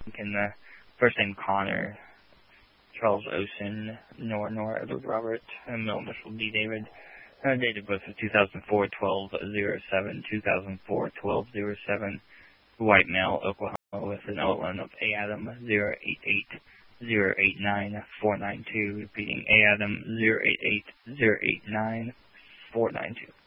Lincoln, first name Connor, Charles Ocean, Nora, Edward Robert, middle initial D. David, date of birth of 2004, 12/07, 2004, 12/07, white male, Oklahoma, with an OLN of A Adam 088-089-492, repeating A Adam 088-089-492.